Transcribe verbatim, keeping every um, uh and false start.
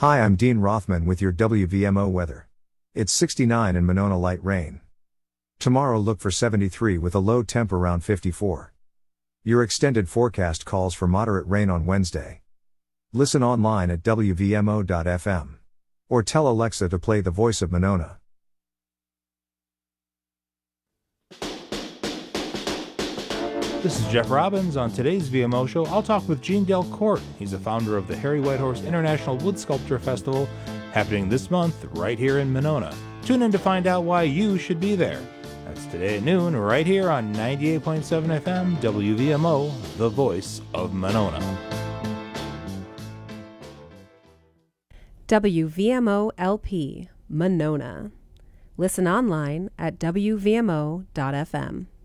Hi, I'm Dean Rothman with your W V M O weather. It's sixty-nine in Monona, light rain. Tomorrow look for seventy-three with a low temp around fifty-four. Your extended forecast calls for moderate rain on Wednesday. Listen online at W V M O dot F M. Or tell Alexa to play The Voice of Monona. This is Jeff Robbins. On today's V M O show, I'll talk with Gene Delcourt. He's the founder of the Harry Whitehorse International Wood Sculpture Festival, happening this month right here in Monona. Tune in to find out why you should be there. That's today at noon, right here on ninety-eight point seven F M, W V M O, the voice of Monona. W V M O L P, Monona. Listen online at W V M O dot F M.